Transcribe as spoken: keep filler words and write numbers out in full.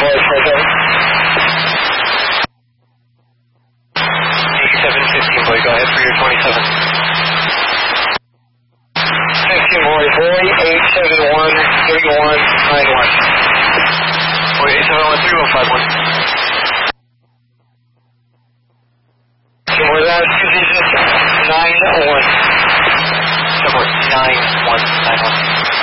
boy, seven. eighty-seven fifteen boy, go ahead for your twenty-seven. fifteen boy, boy, eight seven one, three one nine one. Boy, eight seven one, three one five one. fifteen boy, that's two digits, nine one. Seven nine one nine one.